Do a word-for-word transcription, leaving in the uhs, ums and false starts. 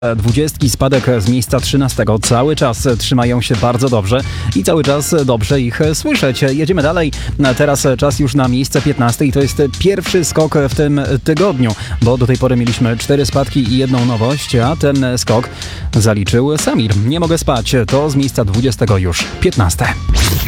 Dwudziestki spadek z miejsca trzynastego. Cały czas trzymają się bardzo dobrze i cały czas dobrze ich słyszeć. Jedziemy dalej. Teraz czas już na miejsce piętnaste i to jest pierwszy skok w tym tygodniu, bo do tej pory mieliśmy cztery spadki i jedną nowość, a ten skok zaliczył Samir. Nie mogę spać. To z miejsca dwudziestego już piętnaste.